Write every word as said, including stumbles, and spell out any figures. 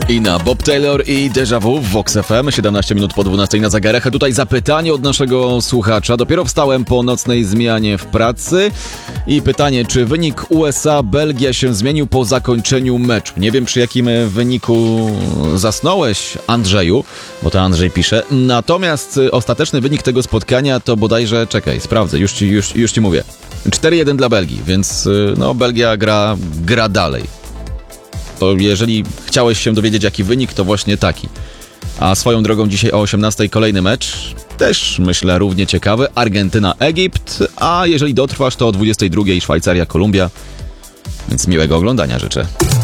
I na Bob Taylor i Déjà Vu w Vox F M, siedemnaście minut po dwunastej na zegarach. A tutaj zapytanie od naszego słuchacza. Dopiero wstałem po nocnej zmianie w pracy i pytanie, czy wynik U S A Belgia się zmienił po zakończeniu meczu? Nie wiem, przy jakim wyniku zasnąłeś, Andrzeju, bo to Andrzej pisze. Natomiast ostateczny wynik tego spotkania to bodajże, czekaj, sprawdzę, już ci, już, już ci mówię. cztery jeden dla Belgii, więc no Belgia gra, gra dalej. To jeżeli chciałeś się dowiedzieć, jaki wynik, to właśnie taki. A swoją drogą dzisiaj o osiemnastej kolejny mecz, też myślę równie ciekawy, Argentyna-Egipt, a jeżeli dotrwasz, to o dwudziestej drugiej Szwajcaria-Kolumbia, więc miłego oglądania życzę.